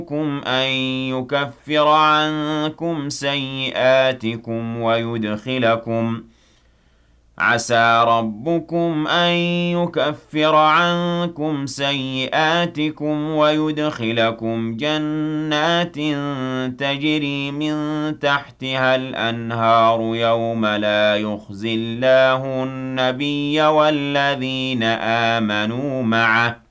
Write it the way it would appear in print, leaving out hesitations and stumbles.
أن يكفر عنكم سيئاتكم ويدخلكم عسى ربكم أن يكفر عنكم سيئاتكم ويدخلكم جنات تجري من تحتها الأنهار يوم لا يخزي الله النبي والذين آمنوا معه